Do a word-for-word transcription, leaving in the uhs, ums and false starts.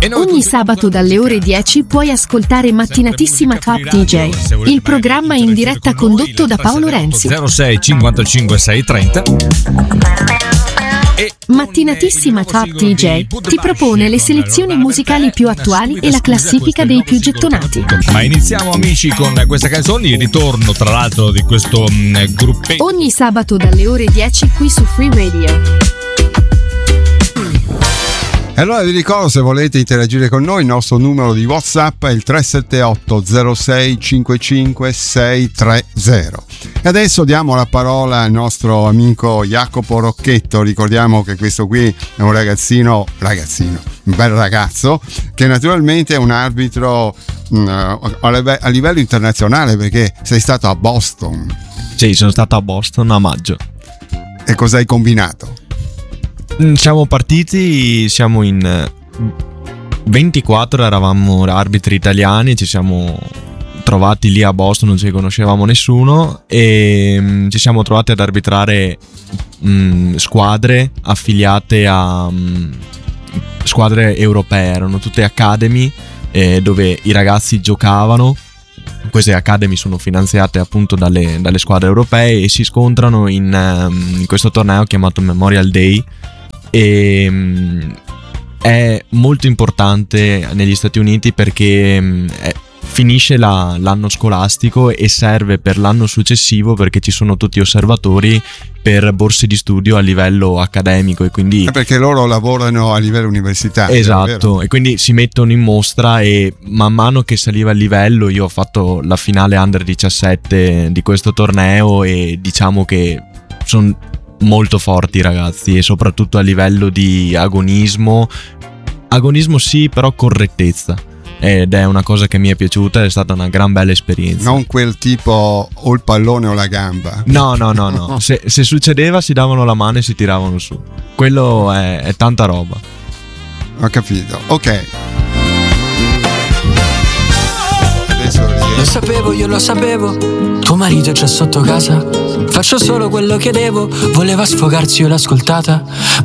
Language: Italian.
Ogni sabato dalle ore dieci puoi ascoltare Mattinatissima Top D J, il programma in diretta condotto da Paolo Renzi. zero sei cinquantacinque sei trenta. Mattinatissima Top D J ti propone le selezioni musicali più attuali e la classifica dei più gettonati. Ma iniziamo, amici, con questa canzone, il ritorno tra l'altro di questo mh, gruppetto. Ogni sabato dalle ore dieci qui su Free Radio. E allora vi ricordo, se volete interagire con noi, il nostro numero di WhatsApp è il tre sette otto zero sei cinque cinque sei tre zero. E adesso diamo la parola al nostro amico Jacopo Rocchetto. Ricordiamo che questo qui è un ragazzino, ragazzino, un bel ragazzo, che naturalmente è un arbitro mh, a livello internazionale, perché sei stato a Boston. Sì, sono stato a Boston a maggio. E cosa hai combinato? Siamo partiti, siamo in ventiquattro, eravamo arbitri italiani, ci siamo trovati lì a Boston, non ci conoscevamo nessuno e um, ci siamo trovati ad arbitrare um, squadre affiliate a um, squadre europee, erano tutte academy eh, dove i ragazzi giocavano. Queste academy sono finanziate appunto dalle, dalle squadre europee e si scontrano in, um, in questo torneo chiamato Memorial Day. E um, è molto importante negli Stati Uniti perché um, è, finisce la, l'anno scolastico e serve per l'anno successivo, perché ci sono tutti osservatori per borse di studio a livello accademico e quindi è perché loro lavorano a livello universitario. Esatto, e quindi si mettono in mostra e man mano che saliva il livello, io ho fatto la finale under diciassette di questo torneo e diciamo che sono molto forti i ragazzi, e soprattutto a livello di agonismo agonismo sì, però correttezza, ed è una cosa che mi è piaciuta, è stata una gran bella esperienza. Non quel tipo o il pallone o la gamba. No, no, no, no. Se, se succedeva si davano la mano e si tiravano su. Quello è, è tanta roba. Ho capito, ok. Lo sapevo, io lo sapevo, tuo marito è già sotto casa. Faccio solo quello che devo, voleva sfogarsi, io l'ho ascoltata.